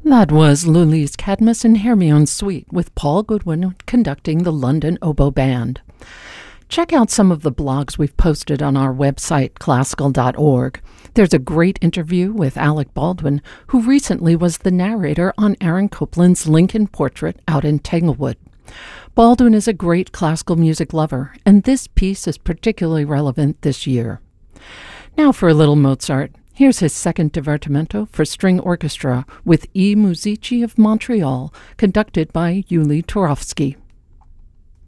That was Lully's Cadmus and Hermione Suite with Paul Goodwin conducting the London Oboe Band. Check out some of the blogs we've posted on our website, classical.org. There's a great interview with Alec Baldwin, who recently was the narrator on Aaron Copland's Lincoln Portrait out in Tanglewood. Baldwin is a great classical music lover, and this piece is particularly relevant this year. Now for a little Mozart. Here's his second divertimento for string orchestra with I Musici of Montreal, conducted by Yuli Turovsky.